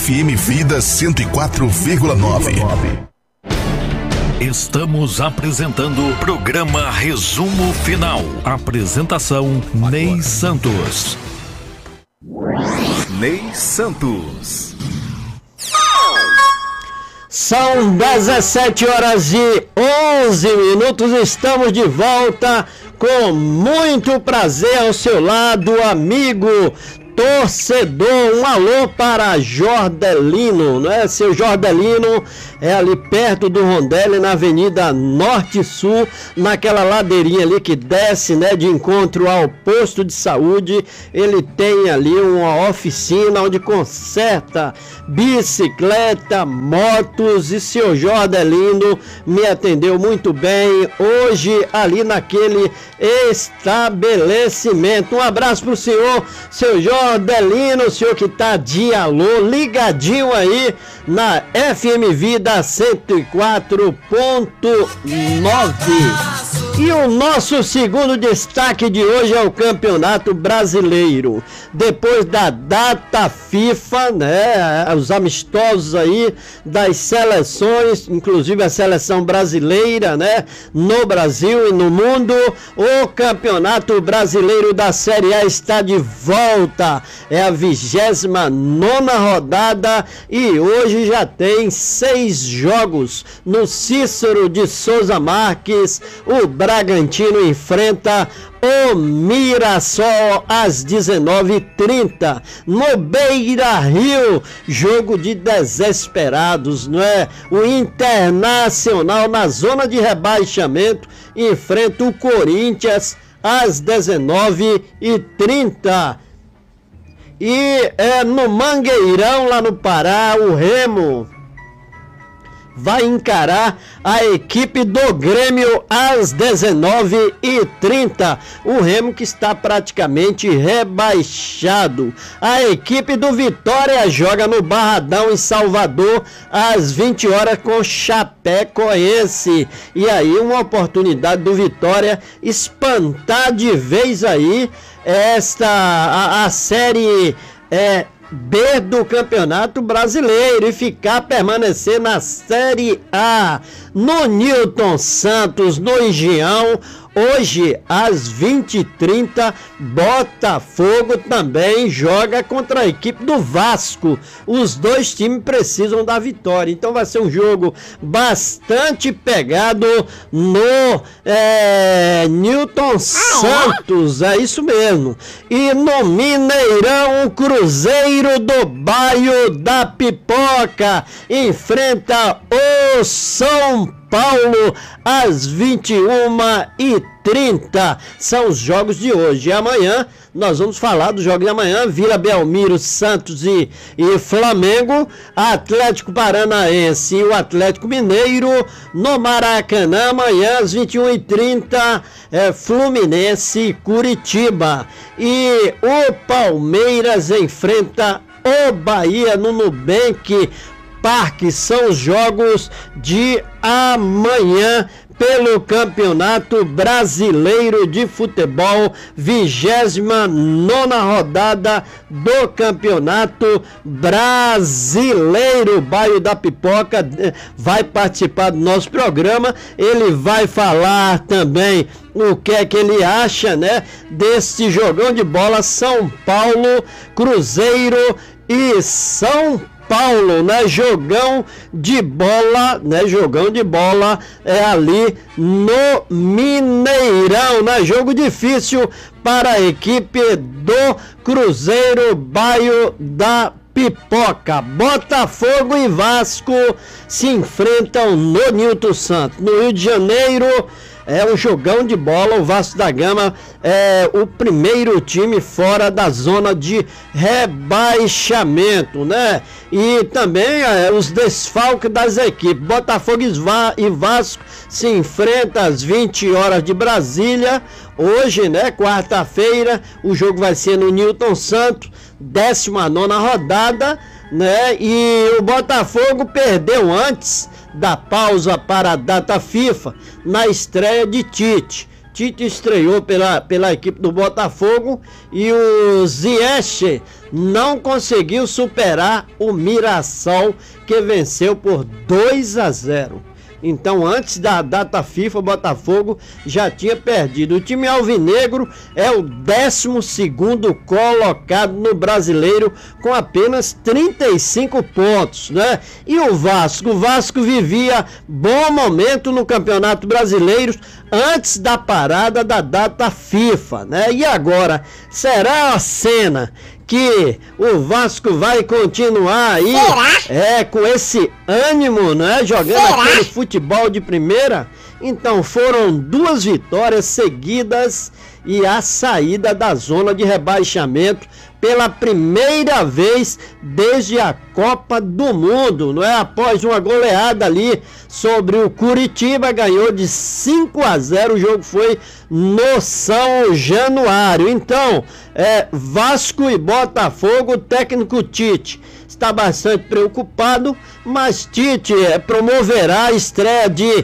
FM Vida 104,9. Estamos apresentando o programa Resumo Final. Apresentação Ney Santos. Ney Santos. São 17h11. Estamos de volta com muito prazer ao seu lado, amigo torcedor. Um alô para Jordelino, não é? Seu Jordelino é ali perto do Rondelli, na Avenida Norte Sul, naquela ladeirinha ali que desce, né, de encontro ao posto de saúde. Ele tem ali uma oficina onde conserta bicicleta, motos, e seu Jordelino me atendeu muito bem hoje ali naquele estabelecimento. Um abraço pro senhor, seu Jordelino, o senhor que tá de alô, ligadinho aí na FM Vida 104.9. E o nosso segundo destaque de hoje é o Campeonato Brasileiro. Depois da data FIFA, né, os amistosos aí das seleções, inclusive a seleção brasileira, né, no Brasil e no mundo, o Campeonato Brasileiro da Série A está de volta. É a 29ª rodada e hoje já tem 6 jogos. No Cícero de Souza Marques, o Bragantino enfrenta o Mirassol às 19h30. No Beira-Rio, jogo de desesperados, não é? O Internacional, na zona de rebaixamento, enfrenta o Corinthians às 19h30. E no Mangueirão, lá no Pará, o Remo vai encarar a equipe do Grêmio às 19h30. O Remo que está praticamente rebaixado. A equipe do Vitória joga no Barradão, em Salvador, às 20 horas com Chapecoense. E aí uma oportunidade do Vitória espantar de vez aí a série B do Campeonato Brasileiro e permanecer na Série A. No Newton Santos, no Engenhão, hoje às 20h30, Botafogo também joga contra a equipe do Vasco. Os dois times precisam da vitória, então vai ser um jogo bastante pegado no Newton Santos, é isso mesmo. E no Mineirão, o Cruzeiro do Bairro da Pipoca enfrenta o São Paulo às 21h30. São os jogos de hoje. E amanhã nós vamos falar do jogo de amanhã: Vila Belmiro, Santos e Flamengo, Atlético Paranaense e o Atlético Mineiro no Maracanã. Amanhã às 21h30, Fluminense e Curitiba. E o Palmeiras enfrenta o Bahia no Nubank Parque. São os jogos de amanhã pelo Campeonato Brasileiro de Futebol, 29ª rodada do Campeonato Brasileiro. O Bairro da Pipoca vai participar do nosso programa. Ele vai falar também o que é que ele acha, né, desse jogão de bola São Paulo, Cruzeiro e São Paulo, né? Jogão de bola ali no Mineirão, né? Jogo difícil para a equipe do Cruzeiro, Bairro da Pipoca. Botafogo e Vasco se enfrentam no Newton Santos. No Rio de Janeiro, é um jogão de bola. O Vasco da Gama é o primeiro time fora da zona de rebaixamento, né? E também os desfalques das equipes. Botafogo e Vasco se enfrentam às 20 horas de Brasília. Hoje, né, quarta-feira, o jogo vai ser no Newton Santos, 19ª rodada, né? E o Botafogo perdeu antes da pausa para a data FIFA na estreia de Tite. Tite estreou pela equipe do Botafogo e o Ziyech não conseguiu superar o Mirassol, que venceu por 2-0. Então, antes da data FIFA, o Botafogo já tinha perdido. O time alvinegro é o 12º colocado no Brasileiro, com apenas 35 pontos, né? E o Vasco vivia bom momento no Campeonato Brasileiro antes da parada da data FIFA, né? E agora, será a cena que o Vasco vai continuar aí com esse ânimo, né, jogando aquele futebol de primeira? Então foram 2 vitórias seguidas e a saída da zona de rebaixamento pela primeira vez desde a Copa do Mundo, não é? Após uma goleada ali sobre o Curitiba, ganhou de 5-0, o jogo foi no São Januário. Então, Vasco e Botafogo, o técnico Tite está bastante preocupado, mas Tite promoverá a estreia de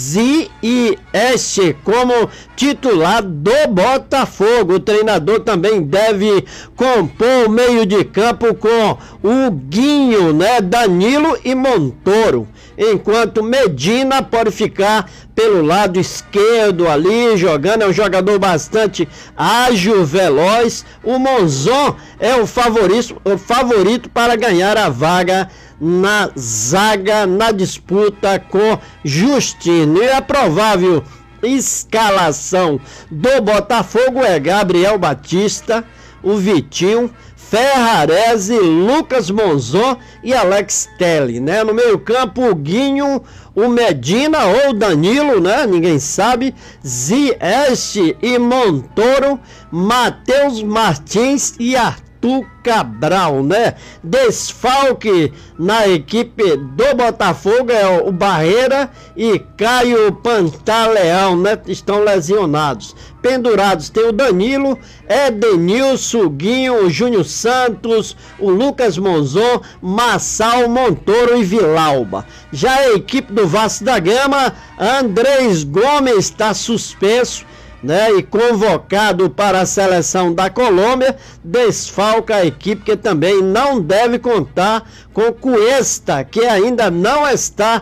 Ziyech como titular do Botafogo. O treinador também deve compor o meio de campo com o Guinho, né, Danilo e Montoro, enquanto Medina pode ficar pelo lado esquerdo ali, jogando, é um jogador bastante ágil, veloz. O Monzon é o favorito para ganhar a vaga na zaga, na disputa com Justino. E a provável escalação do Botafogo é Gabriel Batista, o Vitinho, Ferrarese, Lucas Monzon e Alex Telles, né? No meio campo, o Guinho, o Medina ou Danilo, né? Ninguém sabe. Ziyech e Montoro, Matheus Martins e Arthur Cabral, né? Desfalque na equipe do Botafogo é o Barreira e Caio Pantaleão, né? Estão lesionados. Pendurados tem o Danilo, Edenilson, Guinho, Júnior Santos, o Lucas Monzon, Massal, Montoro e Vilauba. Já a equipe do Vasco da Gama, Andrés Gomes está suspenso, né, e convocado para a seleção da Colômbia, desfalca a equipe, que também não deve contar com Cuesta, que ainda não está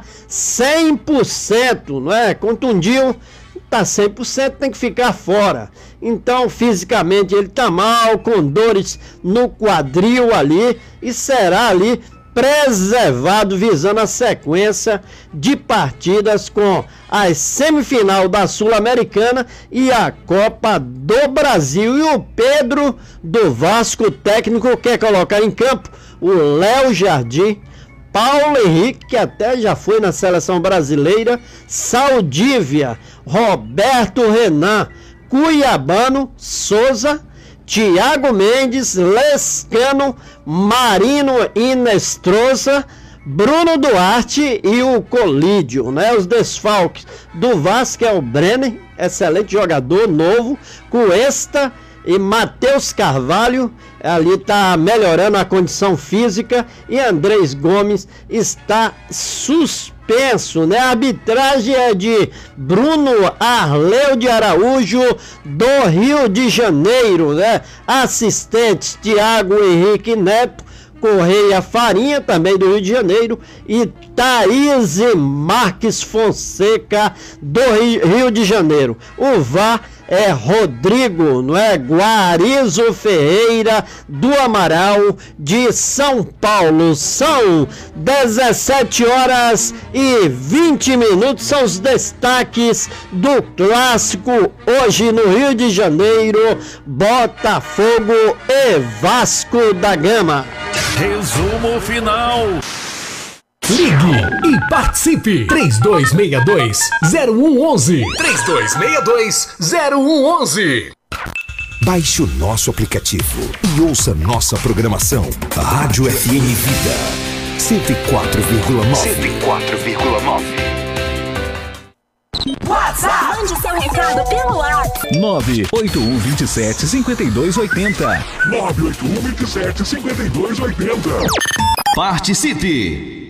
100%, não é? Contundiu, tá 100%, tem que ficar fora. Então, fisicamente ele tá mal, com dores no quadril ali, e será ali preservado, visando a sequência de partidas com a semifinal da Sul-Americana e a Copa do Brasil. E o Pedro do Vasco, técnico, quer colocar em campo o Léo Jardim, Paulo Henrique, que até já foi na seleção brasileira, Saldívia, Roberto Renan, Cuiabano, Souza, Thiago Mendes, Lescano, Marino Inestrosa, Bruno Duarte e o Colídio, né? Os desfalques do Vasco é o Brenner, excelente jogador, novo, Cuesta e Matheus Carvalho, ali tá melhorando a condição física, e Andrés Gomes está suspenso, né? A arbitragem é de Bruno Arleu de Araújo, do Rio de Janeiro, né? Assistentes Thiago Henrique Neto, Correia Farinha, também do Rio de Janeiro, e Thaís Marques Fonseca, do Rio de Janeiro. O VAR é Rodrigo, não é? Guarizo Ferreira, do Amaral, de São Paulo. São 17h20, são os destaques do clássico hoje no Rio de Janeiro, Botafogo e Vasco da Gama. Resumo final. Ligue e participe. 3262-0111. 3262-0111. Baixe o nosso aplicativo e ouça nossa programação. Rádio FM Vida 104,9. WhatsApp. Mande seu recado pelo WhatsApp. 98127-5280. 98127-5280. Participe!